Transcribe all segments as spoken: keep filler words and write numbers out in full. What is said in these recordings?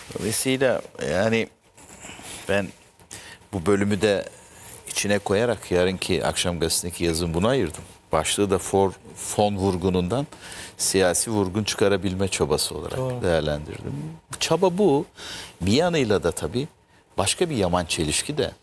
Dolayısıyla yani ben bu bölümü de içine koyarak yarınki akşam gazetindeki yazım buna ayırdım. Başlığı da for, fon vurgunundan siyasi vurgun çıkarabilme çabası olarak Doğru. değerlendirdim. Çaba bu. Bir yanıyla da tabii başka bir yaman çelişki de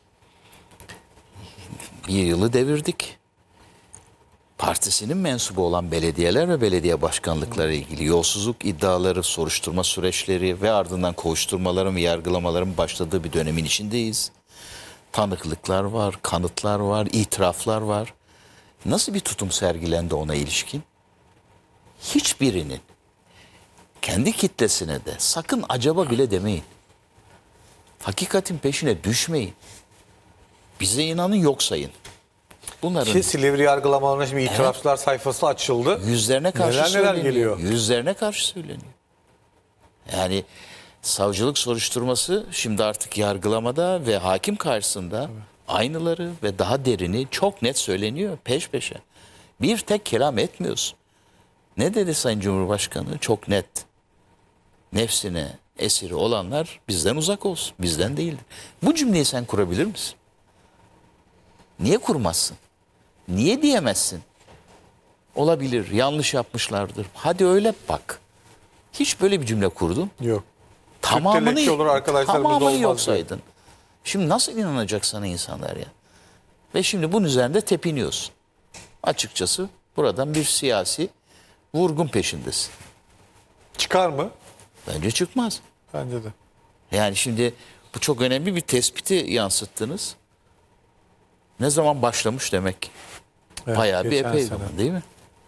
bir yılı devirdik. Partisinin mensubu olan belediyeler ve belediye başkanlıkları ile ilgili yolsuzluk iddiaları, soruşturma süreçleri ve ardından kovuşturmaların ve yargılamaların başladığı bir dönemin içindeyiz. Tanıklıklar var, kanıtlar var, itiraflar var. Nasıl bir tutum sergilendi ona ilişkin? Hiçbirinin kendi kitlesine de sakın acaba bile demeyin. Hakikatin peşine düşmeyin. Bize inanın, yok sayın. Bunların Ki Silivri yargılamalarına şimdi itirafçılar sayfası açıldı. yüzlerine karşı Neler neler söyleniyor. geliyor. Yüzlerine karşı söyleniyor. Yani savcılık soruşturması şimdi artık yargılamada ve hakim karşısında aynıları ve daha derini çok net söyleniyor peş peşe. Bir tek kelam etmiyorsun. Ne dedi Sayın Cumhurbaşkanı? Çok net. Nefsine esiri olanlar bizden uzak olsun. Bizden değildir. Bu cümleyi sen kurabilir misin? Niye kurmazsın? Niye diyemezsin? Olabilir, yanlış yapmışlardır. Hadi öyle bak. Hiç böyle bir cümle kurdun. Yok. Tamamını, leke olur, arkadaşlarımız tamamını olmaz yok diyor. saydın. Şimdi nasıl inanacak sana insanlar ya? Ve şimdi bunun üzerinde tepiniyorsun. Açıkçası buradan bir siyasi vurgun peşindesin. Çıkar mı? Bence çıkmaz. Bence de. Yani şimdi bu çok önemli bir tespiti yansıttınız. Ne zaman başlamış demek? Evet, Bayağı bir geçen epey sene. zaman değil mi?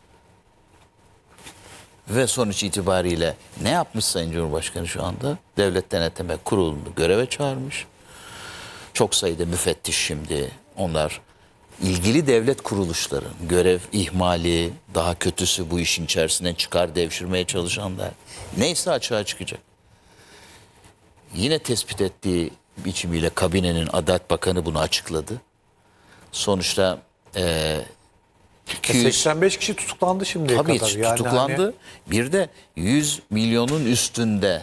Ve sonuç itibariyle ne yapmış Sayın Cumhurbaşkanı şu anda? Devlet Denetleme Kurulu'nu göreve çağırmış. Çok sayıda müfettiş şimdi. Onlar ilgili devlet kuruluşları, görev ihmali, daha kötüsü bu işin içerisinden çıkar devşirmeye çalışanlar. Neyse açığa çıkacak. Yine tespit ettiği biçimiyle kabinenin Adalet Bakanı bunu açıkladı. Sonuçta e, iki yüz seksen beş kişi tutuklandı şimdiye Tabii kadar. Yani tutuklandı. hani- Bir de yüz milyonun üstünde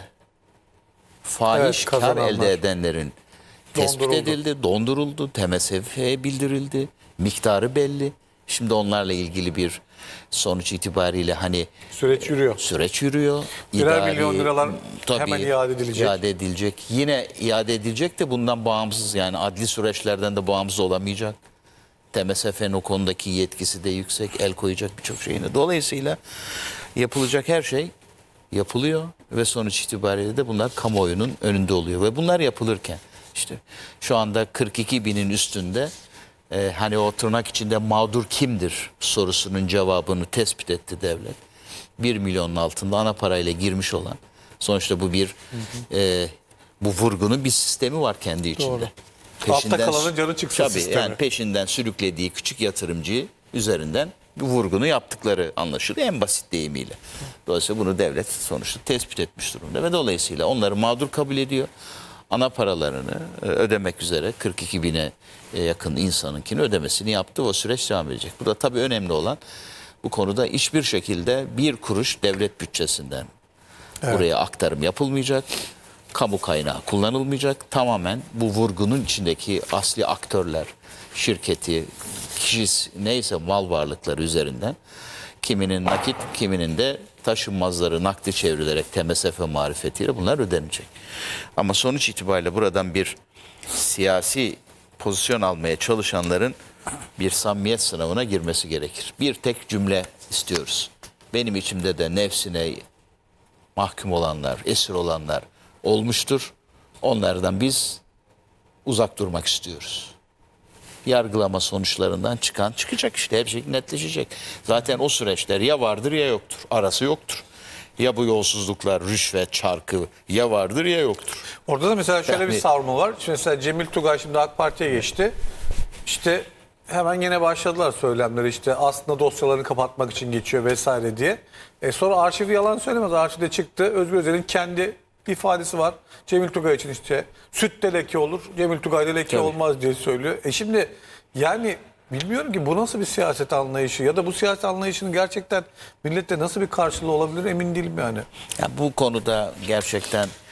fahiş Evet, kar kazananlar. elde edenlerin tespit Donduruldu. edildi, donduruldu, T M S F'ye bildirildi. Miktarı belli. Şimdi onlarla ilgili bir sonuç itibariyle hani Süreç yürüyor. süreç yürüyor. Birer İdari- milyon liralar Tabii, hemen iade edilecek. iade edilecek. Yine iade edilecek de bundan bağımsız, yani adli süreçlerden de bağımsız olamayacak. T M S F'nin o konudaki yetkisi de yüksek, el koyacak birçok şeyine. Dolayısıyla yapılacak her şey yapılıyor ve sonuç itibariyle de bunlar kamuoyunun önünde oluyor. Ve bunlar yapılırken işte şu anda kırk iki binin üstünde e, hani o tırnak içinde mağdur kimdir sorusunun cevabını tespit etti devlet. Bir milyonun altında ana parayla girmiş olan, sonuçta bu bir e, bu vurgunun bir sistemi var kendi içinde. Doğru. Altta kalanın canı çıksın tabii, sistemi. yani peşinden sürüklediği küçük yatırımcı üzerinden bir vurgunu yaptıkları anlaşılır en basit deyimiyle. Dolayısıyla bunu devlet sonuçta tespit etmiş durumda ve dolayısıyla onları mağdur kabul ediyor. Ana paralarını e, ödemek üzere kırk iki bine yakın insanınkini ödemesini yaptı. O süreç devam edecek. Burada tabii önemli olan, bu konuda hiçbir şekilde bir kuruş devlet bütçesinden Evet. buraya aktarım yapılmayacak. Kamu kaynağı kullanılmayacak. Tamamen bu vurgunun içindeki asli aktörler, şirketi, kişisi neyse mal varlıkları üzerinden kiminin nakit, kiminin de taşınmazları nakdi çevrilerek T M S F marifetiyle bunlar ödenecek. Ama sonuç itibariyle buradan bir siyasi pozisyon almaya çalışanların bir samimiyet sınavına girmesi gerekir. Bir tek cümle istiyoruz. Benim içimde de nefsine mahkum olanlar, esir olanlar olmuştur. Onlardan biz uzak durmak istiyoruz. Yargılama sonuçlarından çıkan çıkacak işte, her şey netleşecek. Zaten o süreçler ya vardır ya yoktur. Arası yoktur. Ya bu yolsuzluklar, rüşvet, çarkı ya vardır ya yoktur. Orada da mesela şöyle Yani- bir savunma var. Şimdi mesela Cemil Tugay şimdi AK Parti'ye geçti. İşte hemen yine başladılar söylemleri, işte aslında dosyalarını kapatmak için geçiyor vesaire diye. E sonra arşiv yalan söylemez. Arşivde çıktı. Özgür Özel'in kendi ifadesi var. Cemil Tugay için işte sütte leke olur, Cemil Tugay'da leke Tabii. olmaz diye söylüyor. E şimdi yani bilmiyorum ki bu nasıl bir siyaset anlayışı ya da bu siyaset anlayışının gerçekten millette nasıl bir karşılığı olabilir emin değilim yani. Ya bu konuda gerçekten